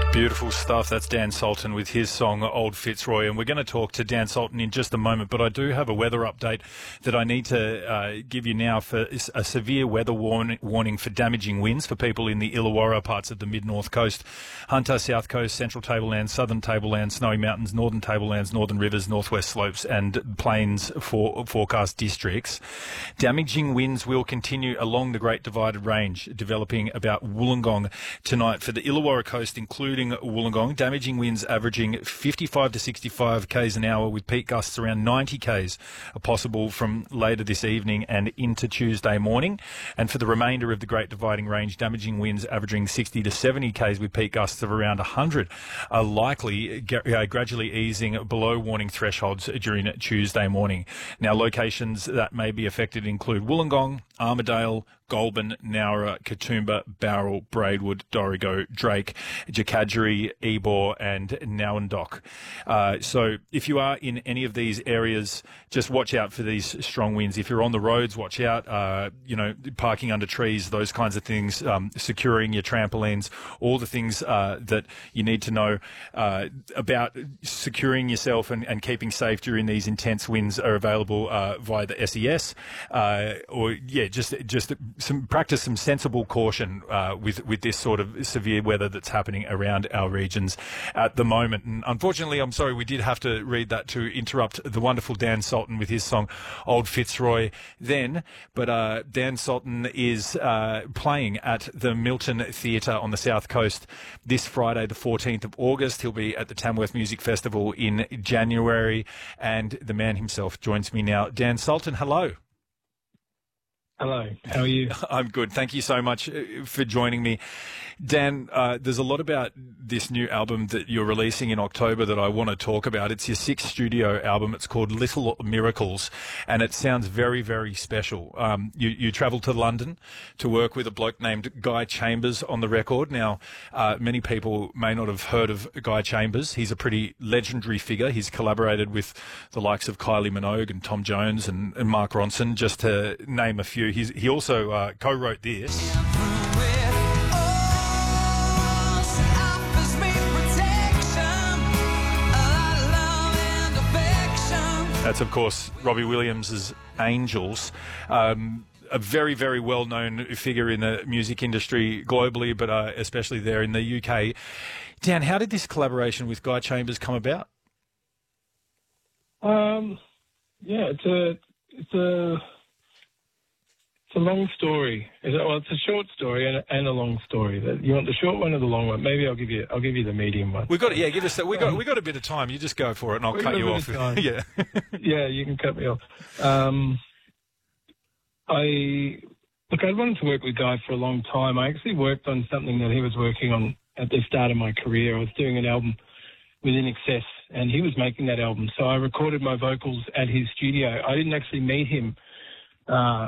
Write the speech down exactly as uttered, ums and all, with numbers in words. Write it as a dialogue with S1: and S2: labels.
S1: Beautiful stuff. That's Dan Sultan with his song Old Fitzroy, and we're going to talk to Dan Sultan in just a moment, but I do have a weather update that I need to uh, give you now for a severe weather warn- warning for damaging winds for people in the Illawarra parts of the mid-north coast, Hunter, south coast, central tablelands, southern tablelands, snowy mountains, northern tablelands, northern rivers, northwest slopes and plains for forecast districts. Damaging winds will continue along the Great Divided Range, developing about Wollongong tonight for the Illawarra coast, including Wollongong. Damaging winds averaging fifty-five to sixty-five k's an hour with peak gusts around ninety k's are possible from later this evening and into Tuesday morning. And for the remainder of the Great Dividing Range, damaging winds averaging sixty to seventy k's with peak gusts of around one hundred are likely uh, gradually easing below warning thresholds during Tuesday morning. Now, locations that may be affected include Wollongong, Armidale, Goulburn, Nowra, Katoomba, Bowral, Braidwood, Dorrigo, Drake, Jacadgery, Ebor and Nowandok. Uh, so if you are in any of these areas, just watch out for these strong winds. If you're on the roads, watch out, uh, you know, parking under trees, those kinds of things, um, securing your trampolines, all the things uh, that you need to know uh, about securing yourself and, and keeping safe during these intense winds are available uh, via the S E S uh, or, yeah, just just some practice some sensible caution uh, with with this sort of severe weather that's happening around our regions at the moment. And unfortunately, I'm sorry, we did have to read that to interrupt the wonderful Dan Sultan with his song Old Fitzroy then. But uh, Dan Sultan is uh, playing at the Milton Theatre on the South Coast this Friday, the fourteenth of August. He'll be at the Tamworth Music Festival in January, and the man himself joins me now. Dan Sultan, hello.
S2: Hello, how are you?
S1: I'm good. Thank you so much for joining me. Dan, uh, there's a lot about this new album that you're releasing in October that I want to talk about. It's your sixth studio album. It's called Little Miracles, and it sounds very, very special. Um, you, you travelled to London to work with a bloke named Guy Chambers on the record. Now, uh, many people may not have heard of Guy Chambers. He's a pretty legendary figure. He's collaborated with the likes of Kylie Minogue and Tom Jones and, and Mark Ronson, just to name a few. He's, he also uh, co-wrote this. That's, of course, Robbie Williams' Angels. Um, a very, very well-known figure in the music industry globally, but uh, especially there in the U K. Dan, how did this collaboration with Guy Chambers come about?
S2: Um, yeah, it's a, it's a, it's a long story. It's a, well, it's a short story and a, and a long story. You want the short one or the long one? Maybe I'll give you, I'll give you the medium one.
S1: We've got, yeah, give us that. We got, we got a bit of time. You just go for it, and I'll
S2: We've
S1: cut you off.
S2: yeah, yeah, you can cut me off. Um, I look, I wanted to work with Guy for a long time. I actually worked on something that he was working on at the start of my career. I was doing an album with In Excess, and he was making that album. So I recorded my vocals at his studio. I didn't actually meet him Uh,